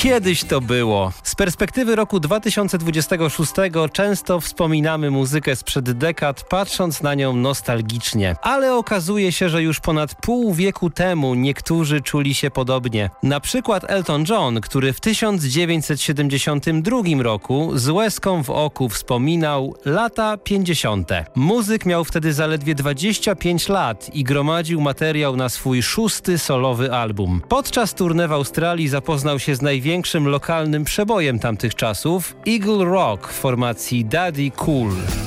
Kiedyś to było. Z perspektywy roku 2026 często wspominamy muzykę sprzed dekad, patrząc na nią nostalgicznie. Ale okazuje się, że już ponad pół wieku temu niektórzy czuli się podobnie. Na przykład Elton John, który w 1972 roku z łezką w oku wspominał lata 50. Muzyk miał wtedy zaledwie 25 lat i gromadził materiał na swój 6. solowy album. Podczas tournée w Australii zapoznał się z największym lokalnym przebojem tamtych czasów, Eagle Rock w formacji Daddy Cool.